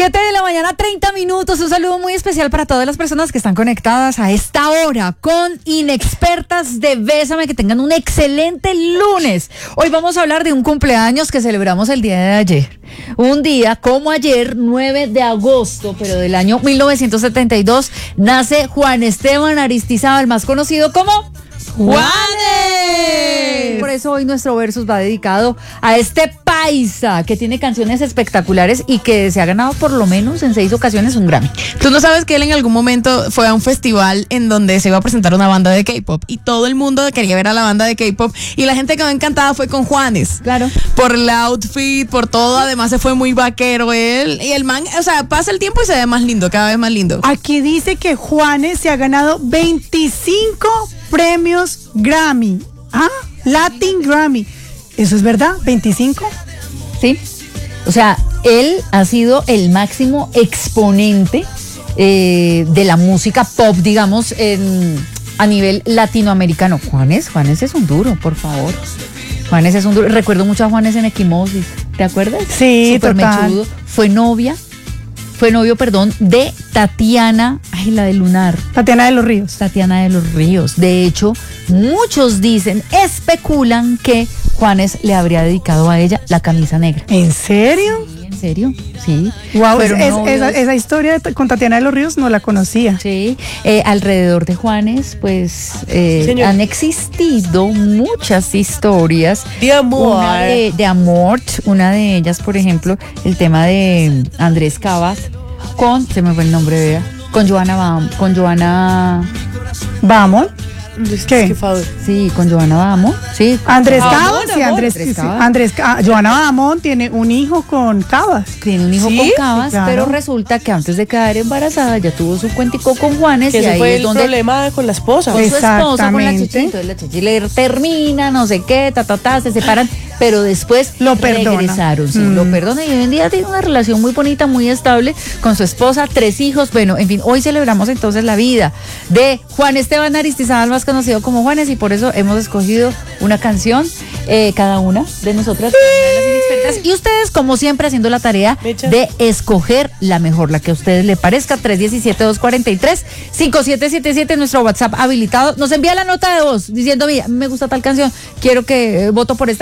7 de la mañana, 30 minutos. Un saludo muy especial para todas las personas que están conectadas a esta hora con Inexpertas de Bésame. Que tengan un excelente lunes. Hoy vamos a hablar de un cumpleaños que celebramos el día de ayer. Un día como ayer, 9 de agosto, pero del año 1972, nace Juan Esteban Aristizábal, más conocido como ¡Juanes! Por eso hoy nuestro versus va dedicado a este paisa que tiene canciones espectaculares y que se ha ganado por lo menos en 6 ocasiones un Grammy. Tú no sabes que él en algún momento fue a un festival en donde se iba a presentar una banda de K-pop y todo el mundo quería ver a la banda de K-pop y la gente quedó encantada fue con Juanes. Claro. Por el outfit, por todo, además se fue muy vaquero él y el man, o sea, pasa el tiempo y se ve más lindo, cada vez más lindo. Aquí dice que Juanes se ha ganado 25 premios Grammy. Latin Grammy. ¿Eso es verdad? ¿25? Sí. O sea, él ha sido el máximo exponente de la música pop, digamos, a nivel latinoamericano. Juanes es un duro, por favor. Juanes es un duro. Recuerdo mucho a Juanes en Equimosis. ¿Te acuerdas? Sí, Súper total. mechudo. Fue novio, de Tatiana, la de Lunar. Tatiana de los Ríos. Tatiana de los Ríos. De hecho, muchos especulan que Juanes le habría dedicado a ella la camisa negra. ¿En serio? Sí, ¿en serio? Sí. Wow, esa historia con Tatiana de los Ríos no la conocía. Sí, alrededor de Juanes, pues han existido muchas historias de amor. De amor. Una de ellas, por ejemplo, el tema de Andrés Cabas se me fue el nombre de ella, con Joana ¿Vamos? ¿Qué? Sí, con Joana Bamón. Sí. Andrés Cabas, sí, Andrés Cabas. Joana Bamón tiene un hijo con Cabas. Tiene un hijo con Cabas, sí, claro. Pero resulta que antes de quedar embarazada ya tuvo su cuentico con Juanes. Que y ese ahí fue es el donde problema con la esposa. con su esposa, con la Exactamente. Chichi. Entonces la Chichi le termina, no sé qué, se separan, pero después Lo perdona. regresaron, sí, lo perdona y hoy en día tiene una relación muy bonita, muy estable con su esposa, 3 hijos. Bueno, en fin, hoy celebramos entonces la vida de Juan Esteban Aristizábal, más conocido como Juanes, y por eso hemos escogido una canción, cada una de nosotras, cada una de las inexpertas, y ustedes, como siempre, haciendo la tarea de escoger la mejor, la que a ustedes les parezca. 317-243-5777, nuestro WhatsApp habilitado. Nos envía la nota de voz diciendo, mira, me gusta tal canción, quiero que voto por esta.